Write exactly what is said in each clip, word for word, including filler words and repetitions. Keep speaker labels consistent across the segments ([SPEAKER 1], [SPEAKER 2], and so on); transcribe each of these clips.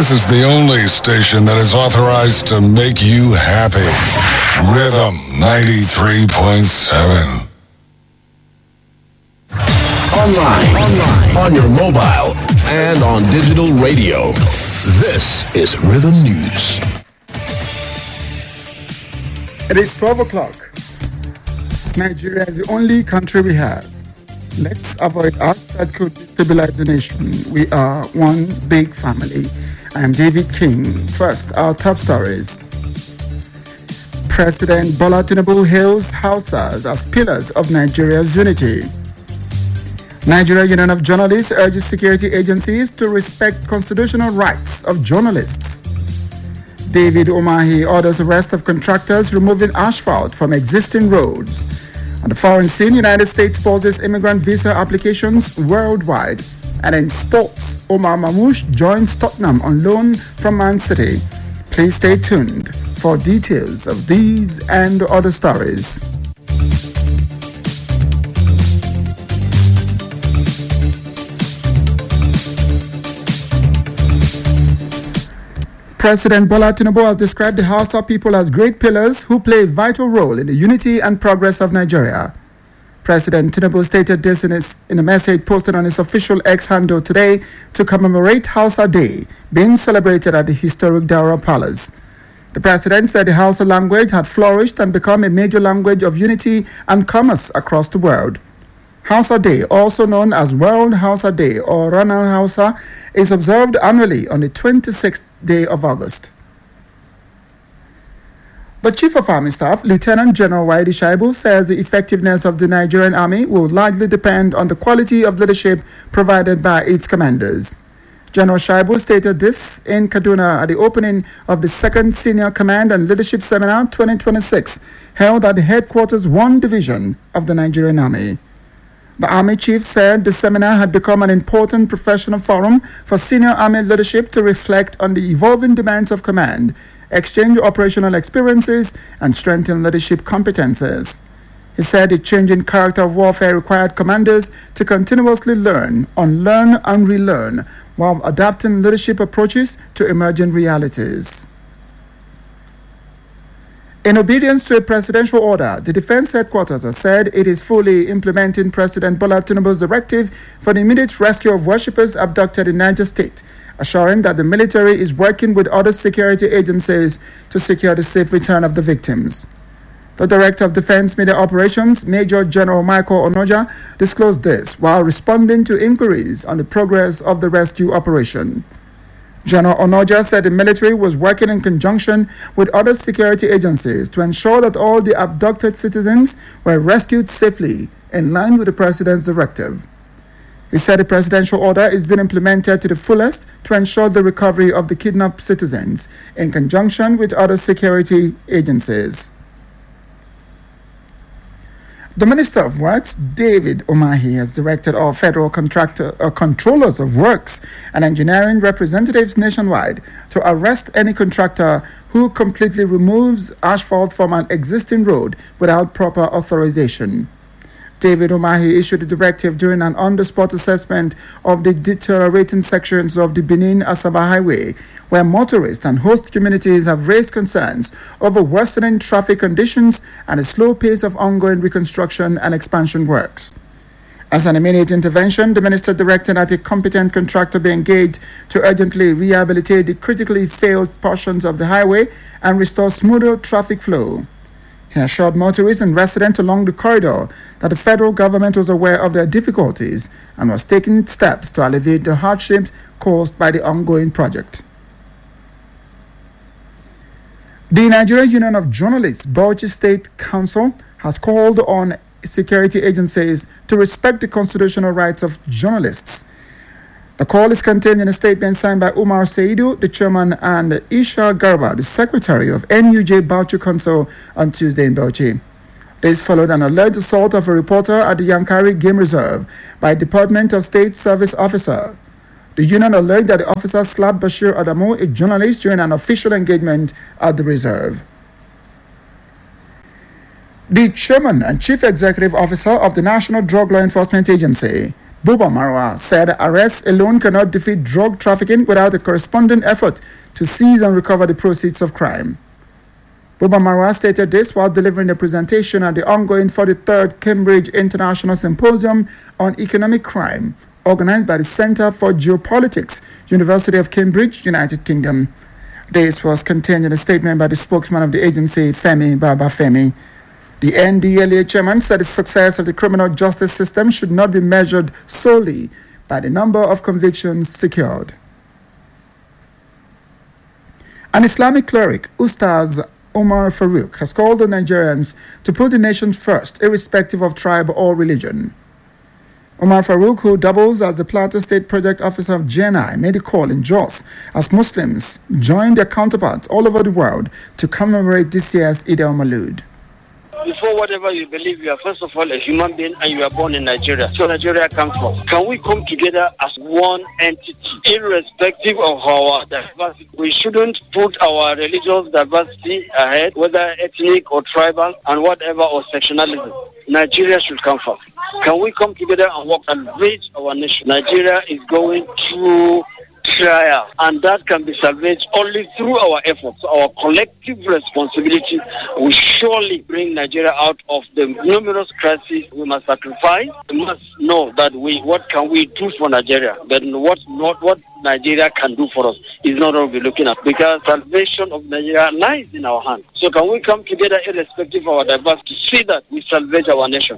[SPEAKER 1] This is the only station that is authorized to make you happy. Rhythm ninety-three point seven.
[SPEAKER 2] Online, online, on your mobile, and on digital radio. This is Rhythm News.
[SPEAKER 3] It is twelve o'clock. Nigeria is the only country we have. Let's avoid acts that could destabilize the nation. We are one big family. I am David King. First, our top stories. President Bola Tinubu hails Hausas as pillars of Nigeria's unity. Nigeria Union of Journalists urges security agencies to respect constitutional rights of journalists. David Umahi orders arrest of contractors removing asphalt from existing roads. On the foreign scene, United States pauses immigrant visa applications worldwide. And in sports, Omar Mamouche joins Tottenham on loan from Man City. Please stay tuned for details of these and other stories. President Bola Tinubu has described the Hausa people as great pillars who play a vital role in the unity and progress of Nigeria. President Tinubu stated this in, his, in a message posted on his official X handle today to commemorate Hausa Day, being celebrated at the historic Daura Palace. The president said the Hausa language had flourished and become a major language of unity and commerce across the world. Hausa Day, also known as World Hausa Day or Rana Hausa, is observed annually on the twenty-sixth day of August. The Chief of Army Staff, Lieutenant General Waidi Shaibu, says the effectiveness of the Nigerian Army will largely depend on the quality of leadership provided by its commanders. General Shaibu stated this in Kaduna at the opening of the second Senior Command and Leadership Seminar twenty twenty-six, held at the Headquarters one Division of the Nigerian Army. The Army Chief said the seminar had become an important professional forum for senior Army leadership to reflect on the evolving demands of command, exchange operational experiences, and strengthen leadership competences. He said the changing character of warfare required commanders to continuously learn, unlearn, and relearn while adapting leadership approaches to emerging realities. In obedience to a presidential order, the Defense Headquarters has said it is fully implementing President Bola Tinubu's directive for the immediate rescue of worshippers abducted in Niger State, assuring that the military is working with other security agencies to secure the safe return of the victims. The Director of Defense Media Operations, Major General Michael Onoja, disclosed this while responding to inquiries on the progress of the rescue operation. General Onoja said the military was working in conjunction with other security agencies to ensure that all the abducted citizens were rescued safely in line with the President's directive. He said the presidential order is being implemented to the fullest to ensure the recovery of the kidnapped citizens in conjunction with other security agencies. The Minister of Works, David Umahi, has directed all federal contractor uh, controllers of works and engineering representatives nationwide to arrest any contractor who completely removes asphalt from an existing road without proper authorization. David Umahi issued a directive during an on-the-spot assessment of the deteriorating sections of the Benin-Asaba Highway, where motorists and host communities have raised concerns over worsening traffic conditions and a slow pace of ongoing reconstruction and expansion works. As an immediate intervention, the minister directed that a competent contractor be engaged to urgently rehabilitate the critically failed portions of the highway and restore smoother traffic flow. He assured motorists and residents along the corridor that the federal government was aware of their difficulties and was taking steps to alleviate the hardships caused by the ongoing project. The Nigeria Union of Journalists, Bauchi State Council, has called on security agencies to respect the constitutional rights of journalists. The call is contained in a statement signed by Umar Saidu, the chairman, and Isha Garba, the secretary of N U J Bauchi Council, on Tuesday in Bauchi. This followed an alleged assault of a reporter at the Yankari Game Reserve by a Department of State Service officer. The union alleged that the officer slapped Bashir Adamu, a journalist, during an official engagement at the reserve. The chairman and chief executive officer of the National Drug Law Enforcement Agency, Buba Marwa said arrests alone cannot defeat drug trafficking without a corresponding effort to seize and recover the proceeds of crime. Buba Marwa stated this while delivering a presentation at the ongoing forty-third Cambridge International Symposium on Economic Crime, organized by the Center for Geopolitics, University of Cambridge, United Kingdom. This was contained in a statement by the spokesman of the agency, Femi Babafemi. The N D L A chairman said the success of the criminal justice system should not be measured solely by the number of convictions secured. An Islamic cleric, Ustaz Omar Farouk, has called on Nigerians to put the nation first, irrespective of tribe or religion. Omar Farouk, who doubles as the Plateau State Project Officer of J N I, made a call in Jos as Muslims joined their counterparts all over the world to commemorate this year's Eid al-Maulud.
[SPEAKER 4] Before whatever you believe, you are first of all a human being and you are born in Nigeria. So Nigeria comes first. Can we come together as one entity, irrespective of our diversity? We shouldn't put our religious diversity ahead, whether ethnic or tribal and whatever, or sectionalism. Nigeria should come first. Can we come together and work and raise our nation? Nigeria is going through trial, and that can be salvaged only through our efforts. Our collective responsibility will surely bring Nigeria out of the numerous crises we must sacrifice. We must know that we, what can we do for Nigeria, but what not what Nigeria can do for us is not what we're looking at, because salvation of Nigeria lies in our hands. So can we come together irrespective of our diversity to see that we salvage our nation?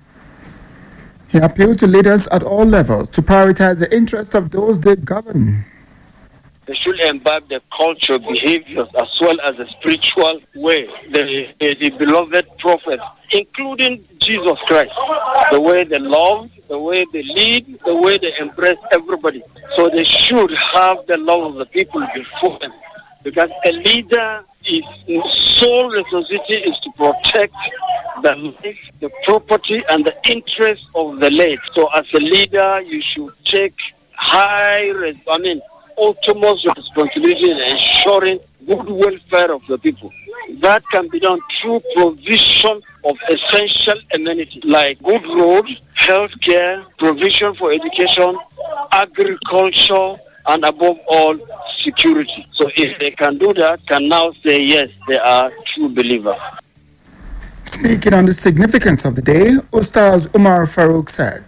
[SPEAKER 3] He appealed to leaders at all levels to prioritize the interests of those they govern.
[SPEAKER 4] They should imbibe the culture, behaviors, as well as the spiritual way. The, the, the beloved prophets, including Jesus Christ, the way they love, the way they lead, the way they embrace everybody. So they should have the love of the people before them. Because a leader, his sole responsibility is to protect the life, the property, and the interests of the late. So as a leader, you should take high, res- I mean, utmost responsibility in ensuring good welfare of the people. That can be done through provision of essential amenities like good roads, healthcare, provision for education, agriculture, and above all, security. So if they can do that, can now say yes, they are true believers.
[SPEAKER 3] Speaking on the significance of the day, Ustaz Umar Farouk said,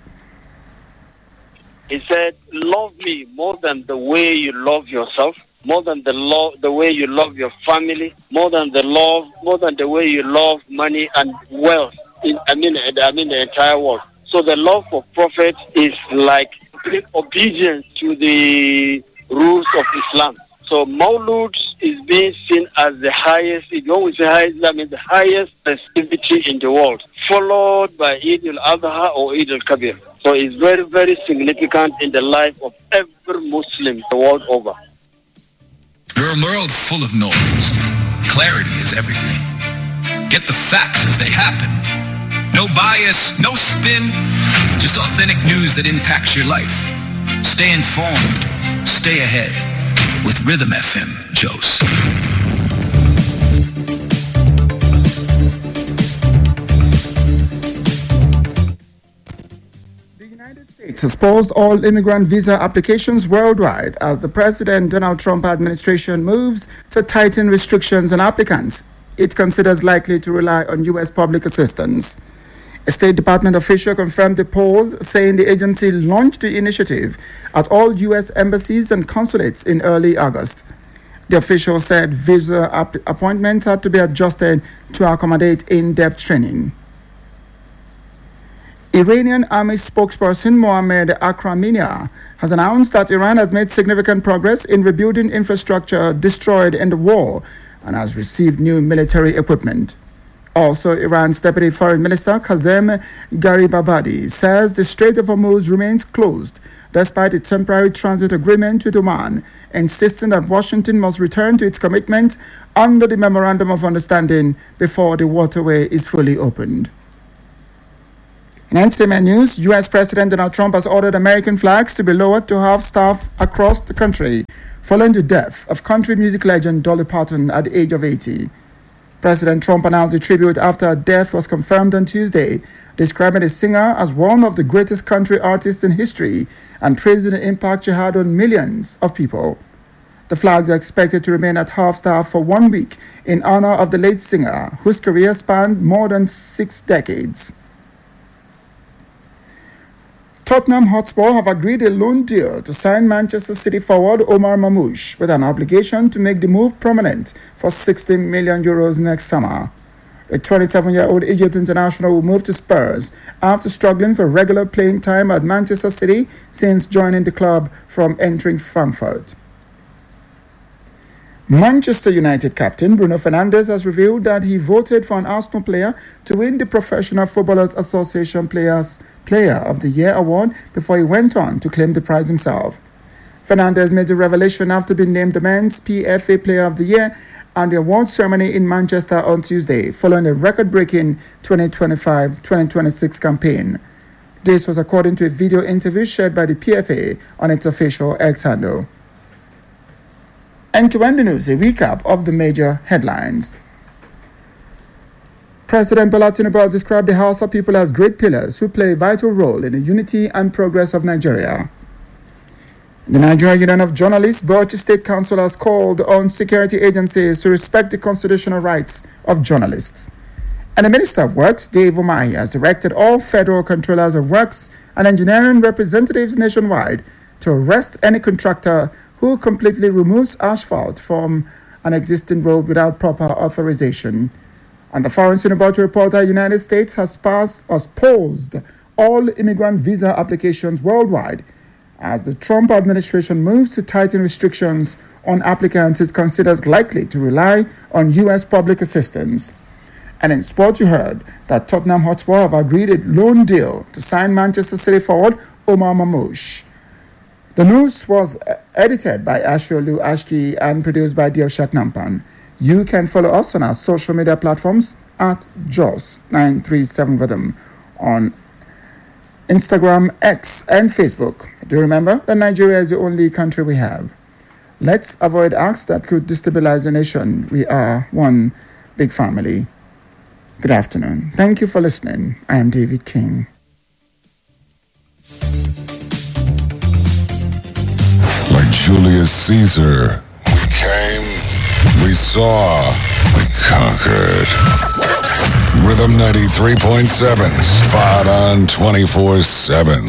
[SPEAKER 4] He said, love me more than the way you love yourself, more than the love, the way you love your family, more than the love, more than the way you love money and wealth. In, I mean, I mean the entire world. So the love for Prophet is like obedience to the rules of Islam. So Maulud is being seen as the highest, if you always say highest, I mean the highest festivity in the world, followed by Eid al-Adha or Eid al-Kabir. So it's very, very significant in the life of every Muslim the world over.
[SPEAKER 5] You're a world full of noise. Clarity is everything. Get the facts as they happen. No bias, no spin, just authentic news that impacts your life. Stay informed, stay ahead with Rhythm F M, Jos.
[SPEAKER 3] The United States has paused all immigrant visa applications worldwide as the President Donald Trump administration moves to tighten restrictions on applicants it considers likely to rely on U S public assistance. A State Department official confirmed the pause, saying the agency launched the initiative at all U S embassies and consulates in early August. The official said visa app- appointments had to be adjusted to accommodate in-depth training. Iranian army spokesperson Mohammad Akraminia has announced that Iran has made significant progress in rebuilding infrastructure destroyed in the war and has received new military equipment. Also, Iran's Deputy Foreign Minister Kazem Garibabadi says the Strait of Hormuz remains closed despite a temporary transit agreement with Oman, insisting that Washington must return to its commitment under the Memorandum of Understanding before the waterway is fully opened. In entertainment news, U S President Donald Trump has ordered American flags to be lowered to half-staff across the country following the death of country music legend Dolly Parton at the age of eighty. President Trump announced the tribute after her death was confirmed on Tuesday, describing the singer as one of the greatest country artists in history and praising the impact she had on millions of people. The flags are expected to remain at half-staff for one week in honor of the late singer, whose career spanned more than six decades. Tottenham Hotspur have agreed a loan deal to sign Manchester City forward Omar Mamouche with an obligation to make the move permanent for sixty million euros next summer. The twenty-seven-year-old Egypt international will move to Spurs after struggling for regular playing time at Manchester City since joining the club from entering Frankfurt. Manchester United captain Bruno Fernandes has revealed that he voted for an Arsenal player to win the Professional Footballers Association Players Player of the Year award before he went on to claim the prize himself. Fernandes made the revelation after being named the Men's P F A Player of the Year at the award ceremony in Manchester on Tuesday, following a record-breaking twenty twenty-five twenty twenty-six campaign. This was according to a video interview shared by the P F A on its official X handle. And to end the news, a recap of the major headlines. President Bola Tinubu described the Hausa people as great pillars who play a vital role in the unity and progress of Nigeria. The Nigerian Union of Journalists, Bauchi State Council, has called on security agencies to respect the constitutional rights of journalists. And the Minister of Works, Dave Umahi, has directed all federal controllers of works and engineering representatives nationwide to arrest any contractor who completely removes asphalt from an existing road without proper authorization. And the Foreign About report that the United States has passed or paused all immigrant visa applications worldwide as the Trump administration moves to tighten restrictions on applicants it considers likely to rely on U S public assistance. And in sport, you heard that Tottenham Hotspur have agreed a loan deal to sign Manchester City forward Omar Mamouche. The news was edited by Asholu Ashki and produced by Dilshak Nampan. You can follow us on our social media platforms at Jos nine three seven Rhythm on Instagram, X, and Facebook. Do remember that Nigeria is the only country we have. Let's avoid acts that could destabilize the nation. We are one big family. Good afternoon. Thank you for listening. I am David King.
[SPEAKER 1] Like Julius Caesar, we came, we saw, we conquered. Rhythm ninety-three point seven, spot on twenty-four seven.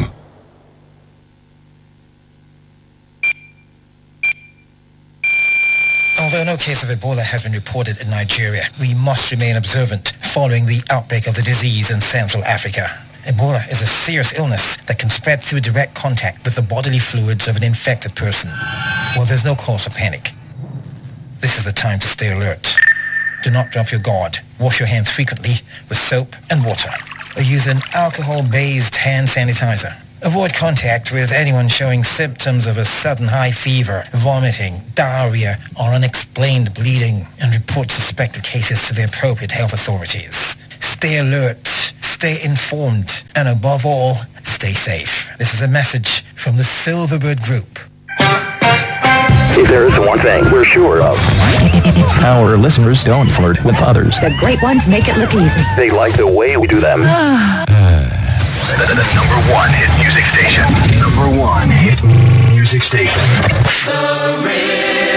[SPEAKER 6] Although no case of Ebola has been reported in Nigeria, we must remain observant following the outbreak of the disease in Central Africa. Ebola is a serious illness that can spread through direct contact with the bodily fluids of an infected person. Well, there's no cause for panic. This is the time to stay alert. Do not drop your guard. Wash your hands frequently with soap and water, or use an alcohol-based hand sanitizer. Avoid contact with anyone showing symptoms of a sudden high fever, vomiting, diarrhea, or unexplained bleeding, and report suspected cases to the appropriate health authorities. Stay alert, stay informed, and above all, stay safe. This is a message from the Silverbird Group.
[SPEAKER 7] If there is one thing we're sure of,
[SPEAKER 8] our listeners don't flirt with others.
[SPEAKER 9] The great ones make it look easy.
[SPEAKER 7] They like the way we do them.
[SPEAKER 2] The, the, the number one hit music station. Number one hit music station. The